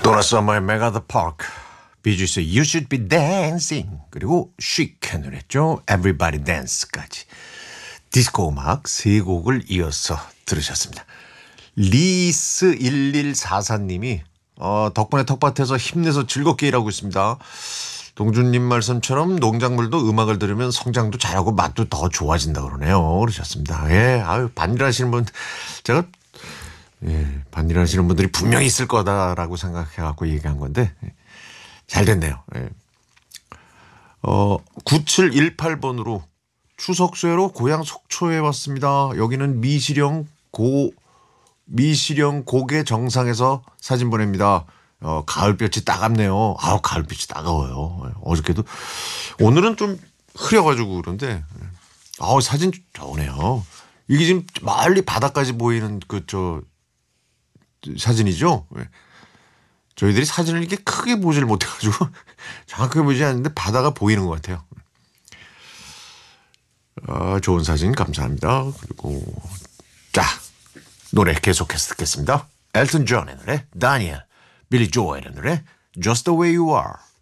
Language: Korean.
도나 서머의 메가 더 파크, 비주스의 You Should Be Dancing, 그리고 Chic의 노래죠. Everybody Dance까지. 디스코 음악 세 곡을 이어서 들으셨습니다. 리스1144님이 덕분에 텃밭에서 힘내서 즐겁게 일하고 있습니다. 동준님 말씀처럼 농작물도 음악을 들으면 성장도 잘하고 맛도 더 좋아진다 그러네요. 그러셨습니다. 예, 아유, 반일하시는 분, 제가 반일하시는 분들이 분명히 있을 거다라고 생각해갖고 얘기한 건데, 잘 됐네요. 예. 9718번으로 추석쇠로 고향 속초에 왔습니다. 여기는 미시령 고개 정상에서 사진 보냅니다. 가을볕이 따갑네요. 가을빛이 따가워요. 어저께도. 오늘은 좀 흐려가지고 그런데, 사진 좋으네요. 이게 지금 멀리 바다까지 보이는 사진이죠. 저희들이 사진을 이렇게 크게 보질 못해가지고 정확하게 보지 않는데 바다가 보이는 것 같아요. 좋은 사진 감사합니다. 그리고 노래 계속해서 듣겠습니다. 엘튼 존의 노래, 다니엘, 빌리 조엘의 노래, Just the way you are.